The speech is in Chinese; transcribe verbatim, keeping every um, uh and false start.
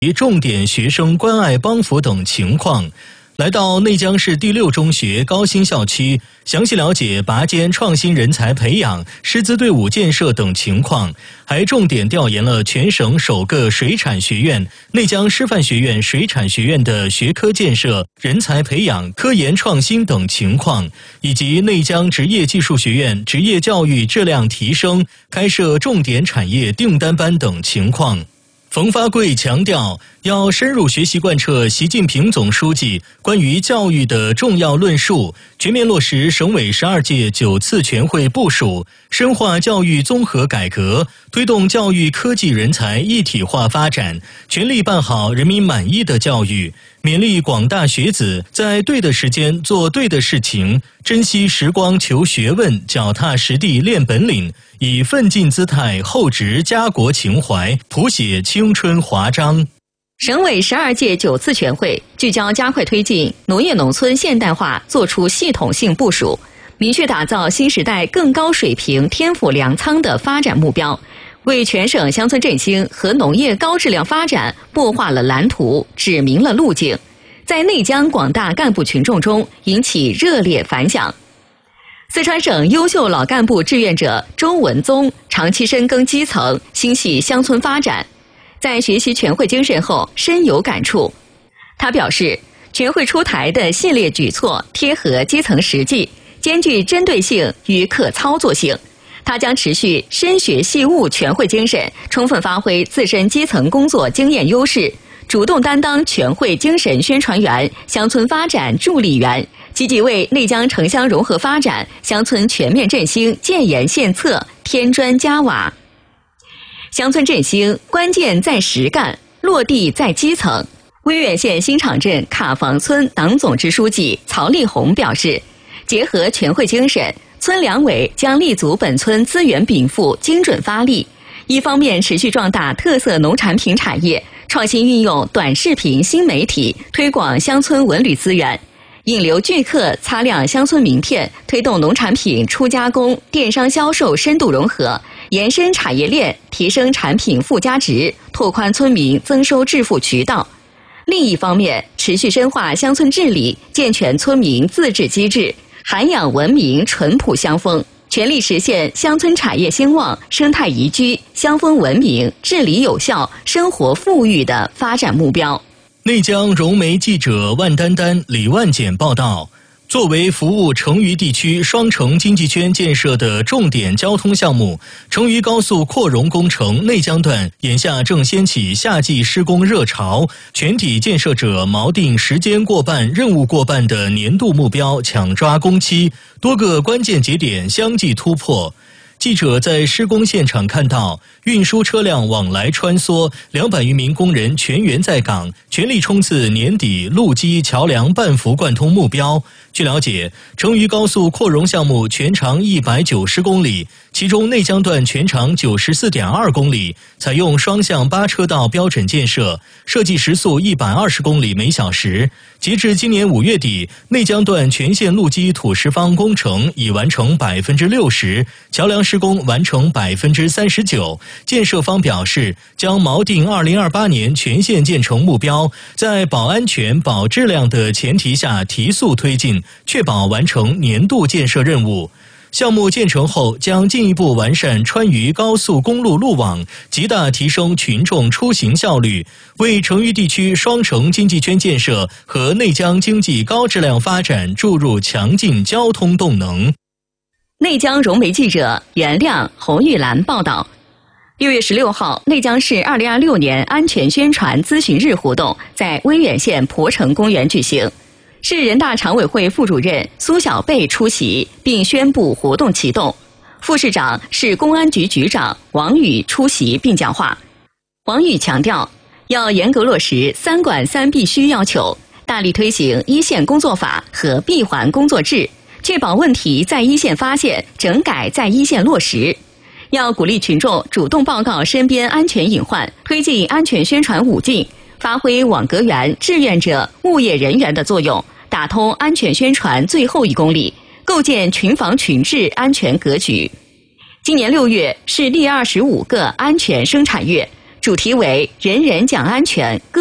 重点学生关爱帮扶等情况。来到内江市第六中学高新校区，详细了解拔尖创新人才培养、师资队伍建设等情况，还重点调研了全省首个水产学院内江师范学院水产学院的学科建设、人才培养、科研创新等情况，以及内江职业技术学院职业教育质量提升、开设重点产业订单班等情况。冯发贵强调，要深入学习贯彻习近平总书记关于教育的重要论述，全面落实省委十二届九次全会部署，深化教育综合改革，推动教育科技人才一体化发展，全力办好人民满意的教育。勉励广大学子在对的时间做对的事情，珍惜时光求学问，脚踏实地练本领，以奋进姿态厚植家国情怀，谱写青春华章。 省委十二届九次全会聚焦加快推进农业农村现代化，作出系统性部署，明确打造新时代更高水平天府粮仓的发展目标，为全省乡村振兴和农业高质量发展擘画了蓝图，指明了路径，在内江广大干部群众中引起热烈反响。四川省优秀老干部志愿者周文宗长期深耕基层，心系乡村发展，在学习全会精神后深有感触。他表示，全会出台的系列举措贴合基层实际，兼具针对性与可操作性。他将持续深学细悟全会精神，充分发挥自身基层工作经验优势，主动担当全会精神宣传员、乡村发展助力员，积极为内江城乡融合发展、乡村全面振兴建言献策、添砖加瓦。乡村振兴关键在实干，落地在基层。威远县新场镇卡房村党总支书记曹立红表示，结合全会精神，村两委将立足本村资源禀赋，精准发力。一方面持续壮大特色农产品产业，创新运用短视频新媒体，推广乡村文旅资源，引流聚客，擦亮乡村名片，推动农产品初加工、电商销售深度融合，延伸产业链，提升产品附加值，拓宽村民增收致富渠道。另一方面，持续深化乡村治理，健全村民自治机制，涵养文明淳朴乡风，全力实现乡村产业兴旺、生态宜居、乡风文明、治理有效、生活富裕的发展目标。 内江融媒记者万丹丹、李万简报道。作为服务成渝地区双城经济圈建设的重点交通项目，成渝高速扩容工程内江段眼下正掀起夏季施工热潮，全体建设者锚定时间过半、任务过半的年度目标，抢抓工期，多个关键节点相继突破。记者在施工现场看到，运输车辆往来穿梭，两百余名工人全员在岗，全力冲刺年底路基桥梁半幅贯通目标。据了解，成渝高速扩容项目全长一百九十公里，其中内江段全长 九十四点二公里，采用双向八车道标准建设，设计时速一百二十公里每小时。截至今年五月底，内江段全线路基土石方工程已完成 百分之六十， 桥梁施工完成 百分之三十九。 建设方表示，将锚定二零二八年全线建成目标，在保安全、保质量的前提下提速推进，确保完成年度建设任务。项目建成后，将进一步完善川渝高速公路路网，极大提升群众出行效率，为成渝地区双城经济圈建设和内江经济高质量发展注入强劲交通动能。 内江融媒记者袁亮、侯玉兰报道。六月十六号，内江市二零二六年安全宣传咨询日活动在威远县鄱城公园举行。市人大常委会副主任苏小贝出席并宣布活动启动，副市长、市公安局局长王宇出席并讲话。王宇强调，要严格落实三管三必须要求，大力推行一线工作法和闭环工作制，确保问题在一线发现，整改在一线落实。要鼓励群众主动报告身边安全隐患，推进安全宣传五进，发挥网格员、志愿者、物业人员的作用，打通安全宣传最后一公里，构建群防群治安全格局。今年六月是第二十五个安全生产月， 主题为“人人讲安全”。